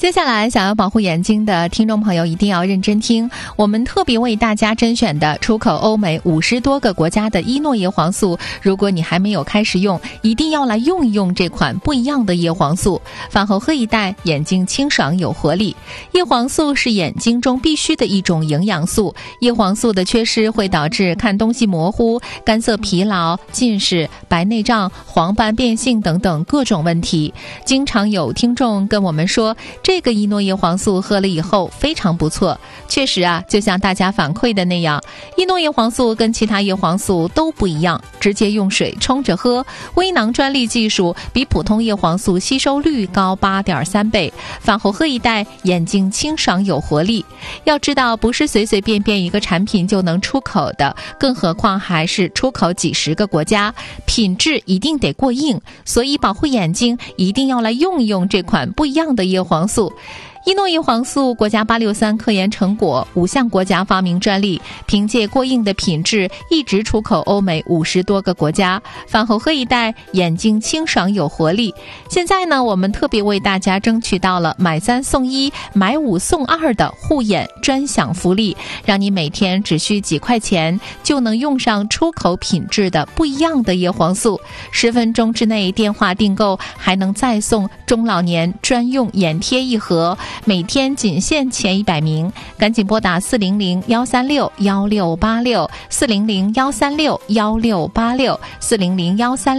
接下来想要保护眼睛的听众朋友一定要认真听，我们特别为大家甄选的出口欧美50多个国家的伊诺叶黄素，如果你还没有开始用，一定要来用一用这款不一样的叶黄素。饭后喝一袋，眼睛清爽有活力。叶黄素是眼睛中必须的一种营养素，叶黄素的缺失会导致看东西模糊、干涩疲劳、近视、白内障、黄斑变性等等各种问题。经常有听众跟我们说，这个伊诺叶黄素喝了以后非常不错。确实啊，就像大家反馈的那样，伊诺叶黄素跟其他叶黄素都不一样，直接用水冲着喝，微囊专利技术比普通叶黄素吸收率高8.3倍。饭后喝一袋，眼睛清爽有活力。要知道，不是随随便便一个产品就能出口的，更何况还是出口几十个国家，品质一定得过硬。所以保护眼睛，一定要来用一用这款不一样的叶黄素。伊诺叶黄素国家863科研成果，5项国家发明专利，凭借过硬的品质一直出口欧美50多个国家。饭后喝一袋，眼睛清爽有活力。现在呢，我们特别为大家争取到了买3送1、买5送2的护眼专享福利，让你每天只需几块钱就能用上出口品质的不一样的叶黄素。10分钟之内电话订购，还能再送中老年专用眼贴1盒。每天仅限前100名，赶紧拨打400-136-1686 400-136-1686 400-136